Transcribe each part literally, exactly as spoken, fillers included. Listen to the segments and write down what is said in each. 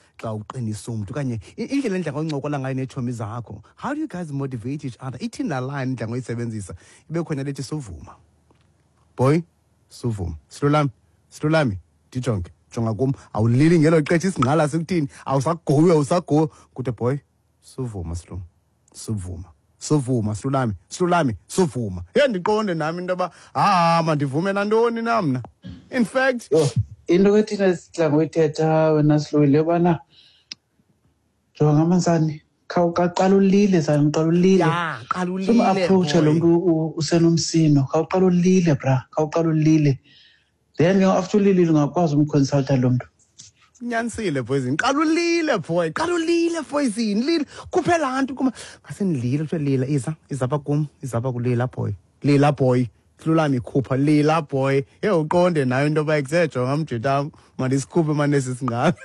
xa uqinisa umntu kanye indlela endla ngoncokola ngayo neetshomi zakho. How do you guys motivate each other? Ithini laa line endla ngoyisebenzisa ibe khona lethi suvuma. Boy, suvuma. Silulami, silulami, ndijonge, jonga kum. Awulili ngelo xesha isingqala sikuthini? Awusagoyi, awusagoyi. Kude boy, suvuma silum. Suvuma. Suvuma silulami, silulami, suvuma. Ye ndiqonde nami into yoba ah mandivume nantoni na mna. In fact, yo into ethina sidla ngoyithetha wena siluyile yobana jonga amanzani khawuqala ulile zani uqala ulile ya qala ulile soma approach lo muntu usenomsino khawuqala ulile bra khawuqala ulile then after ulile ungakwazi umconsulta lo muntu. Nyanisile boys, qala ulile boy, qala ulile boys, lile kuphela lantu kuma ngasenilile kuthiwa lila iza izapha kum izapha kulila boy, lila boy. Silulami khupha lila boy. Ye uqonde nayo into yoba ekusejonga mjita mandisikhuphe manesi singaka.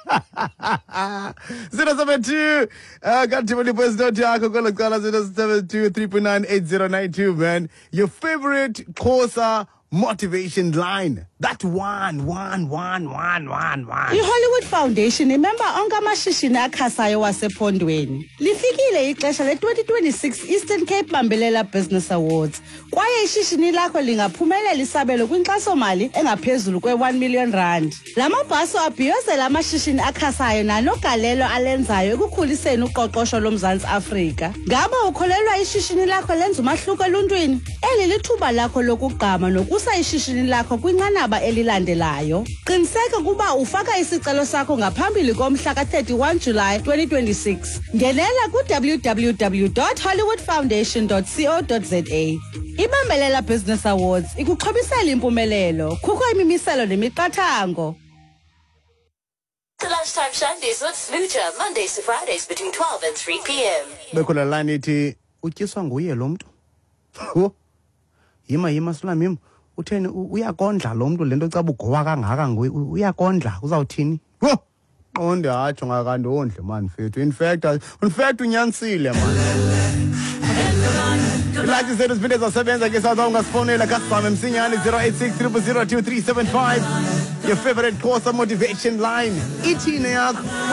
zero seven two uh kanti mali boys not yakho kwelo cala zero seven two three nine eight zero nine two man. Your favorite Xhosa motivation line. That one, one, one, one, one, one. I-Hollywood Foundation imemba onke amashishini akhasayo wasephondweni. Lifikile ixesha le twenty twenty-six Eastern Cape Bambelela Business Awards. Kwaye ishishini lakho lingaphumelela isabelo kwinkxaso-mali engaphezulu kwe-one million rand. La mabhaso abhiyozela amashishini akhasayo nanogalelo alenzayo ekukhuliseni uqoqosho loMzantsi Afrika. Ngaba ukholelwa ishishini lakho lenza umahluko eluntwini? Eli lithuba lakho lokugqama nokusa ishishini lakho kwinqanaba elilandelayo. Qiniseka kuba ufaka isicelo sakho ngaphambili komhla ka-thirty-one July twenty twenty-six. Ngenela ku w w w dot hollywood foundation dot co dot za. iBambelela Business Awards ikuxhobisela impumelelo. Kukho imimiselo nemiqathango. The lunchtime Sundays with Smoocher, Mondays to Fridays between twelve and three p m Bekho la line ithi utyiswa nguye lo mntu. Ho. Yima yima Silulami yima. Utheni uyakondla lo mntu lento caba ugowa kangaka nguye uyakondla uzawuthini? Ho. Qonde hatsho ngakandondle man mfethu. In fact, in fact unyanisile man. Like you said, siphinde sasebenza ke saza ungasifonela kasibame msinyane zero eight six zero zero two three seven five. Your favorite Xhosa motivation line. Ithini yakho?